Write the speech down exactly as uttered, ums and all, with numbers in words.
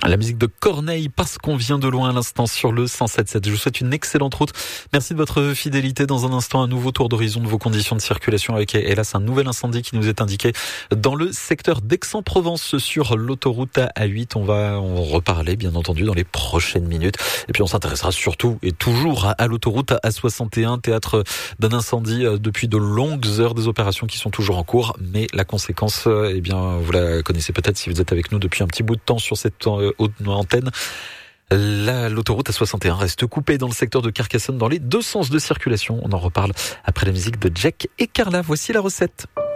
La musique de Corneille, parce qu'on vient de loin à l'instant sur le cent sept sept. Je vous souhaite une excellente route. Merci de votre fidélité. Dans un instant, un nouveau tour d'horizon de vos conditions de circulation avec, hélas, un nouvel incendie qui nous est indiqué dans le secteur d'Aix-en-Provence sur l'autoroute A huit. On va en reparler, bien entendu, dans les prochaines minutes. Et puis, on s'intéressera surtout et toujours à l'autoroute A soixante et un, théâtre d'un incendie depuis de longues heures, des opérations qui sont toujours en cours. Mais la conséquence, eh bien, vous la connaissez peut-être si vous êtes avec nous depuis un petit bout de temps sur cette haute antenne. La, l'autoroute A soixante et un reste coupée dans le secteur de Carcassonne dans les deux sens de circulation. On en reparle après la musique de Jack et Carla. Voici la recette.